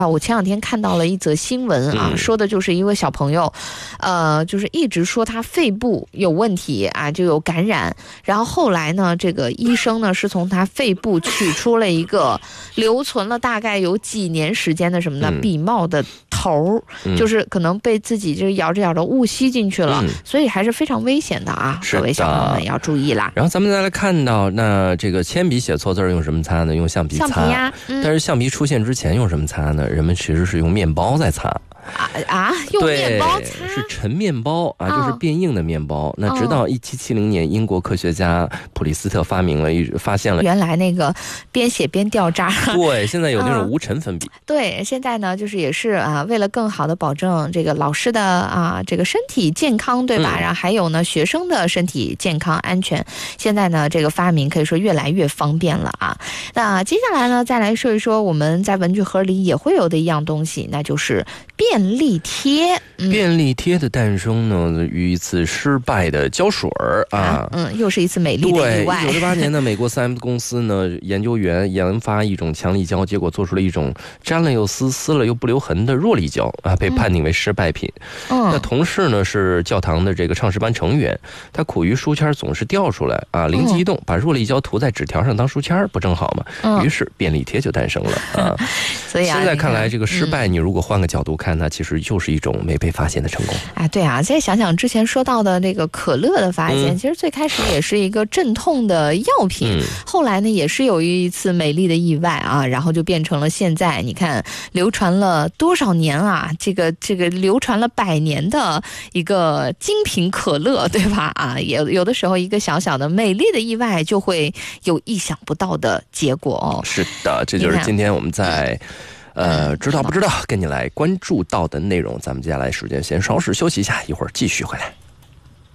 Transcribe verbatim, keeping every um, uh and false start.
啊，我前两天看到了一则新闻啊， 嗯、 说的就是一个小朋友，呃，就是一直说他肺部有问题啊，就有感染，然后后来呢，这个医生呢是从他肺部取出了一个留存了大概有几年时间的什么呢， 嗯、 笔帽的头，嗯、就是可能被自己就是咬着咬着误吸进去了，嗯、所以还是非常危险的啊，各位小朋友们要注意啦。 然后咱们再来看到，那这个铅笔写错字用什么擦呢？用橡皮擦。 橡皮呀、嗯， 但是橡皮出现之前用什么擦呢？人们其实是用面包在擦。 啊啊！用面包擦是陈面包啊，就是变硬的面包。哦、那直到一七七零年，英国科学家普利斯特发明了一发现了原来那个边写边掉渣。 对，现在有那种无尘粉笔。 嗯、对，现在呢，就是也是啊，为了更好的保证这个老师的啊这个身体健康，对吧？嗯、然后还有呢学生的身体健康安全，现在呢这个发明可以说越来越方便了啊。那接下来呢，再来说一说我们在文具盒里也会有的一样东西，那就是便利贴。 嗯、便利贴的诞生呢，于一次失败的胶水啊， 啊，嗯，又是一次美丽的意外。 对，一九六八年呢，美国三 M 公司呢研究员研发一种强力胶，结果做出了一种沾了又撕，撕了又不留痕的弱力胶啊，被判定为失败品。嗯，那同事呢是教堂的这个唱诗班成员，他苦于书签总是掉出来啊，灵机一动，把弱力胶涂在纸条上当书签，不正好吗？嗯、于是便利贴就诞生了啊。 所以啊， 现在看来，这个失败，你如果换个角度看，它其实就是一种没被发现的成功。 哎，对啊，再想想之前说到的那个可乐的发现，嗯、其实最开始也是一个镇痛的药品，嗯、后来呢也是有一次美丽的意外啊，然后就变成了现在你看流传了多少年啊，这个这个流传了百年的一个精品可乐，对吧？啊，有有的时候一个小小的美丽的意外就会有意想不到的结果哦。 是的，这就是今天我们在。呃，知道不知道？跟你来关注到的内容，咱们接下来时间先稍事休息一下，一会儿继续回来。